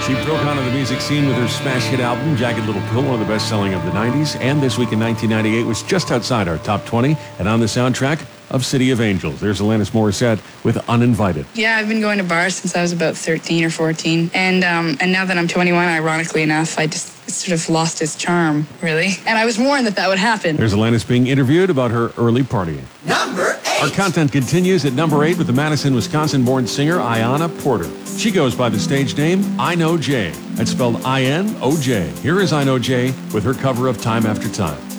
She broke onto the music scene with her smash hit album, Jagged Little Pill, one of the best-selling of the 90s, and this week in 1998 was just outside our top 20 and on the soundtrack of City of Angels. There's Alanis Morissette with Uninvited. Yeah, I've been going to bars since I was about 13 or 14. And now that I'm 21, ironically enough, I just sort of lost its charm, really. And I was warned that would happen. There's Alanis being interviewed about her early partying. Number 8. Our content continues at number 8 with the Madison, Wisconsin-born singer Ayanna Porter. She goes by the stage name I Know Jay. That's spelled I-N-O-J. Here is I Know Jay with her cover of Time After Time.